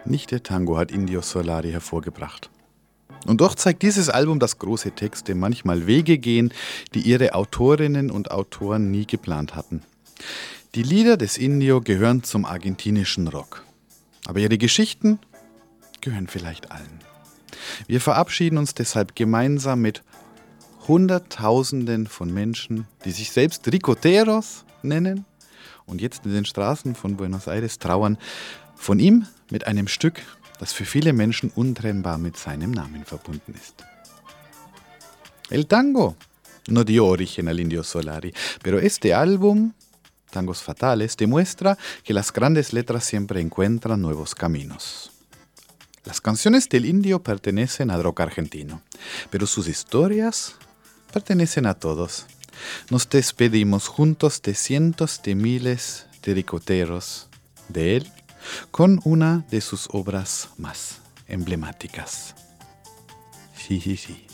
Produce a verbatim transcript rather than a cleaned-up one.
Nicht der Tango hat Indio Solari hervorgebracht. Und doch zeigt dieses Album, dass große Texte manchmal Wege gehen, die ihre Autorinnen und Autoren nie geplant hatten. Die Lieder des Indio gehören zum argentinischen Rock. Aber ihre Geschichten gehören vielleicht allen. Wir verabschieden uns deshalb gemeinsam mit Hunderttausenden von Menschen, die sich selbst Ricoteros nennen und jetzt in den Straßen von Buenos Aires trauern, von ihm mit einem Stück, das für viele Menschen untrennbar mit seinem Namen verbunden ist. El tango no dio origen al Indio Solari, pero este álbum, Tangos Fatales, demuestra que las grandes letras siempre encuentran nuevos caminos. Las canciones del Indio pertenecen al rock argentino, pero sus historias pertenecen a todos. Nos despedimos juntos de cientos de miles de ricoteros de él, con una de sus obras más emblemáticas. Sí, sí, sí.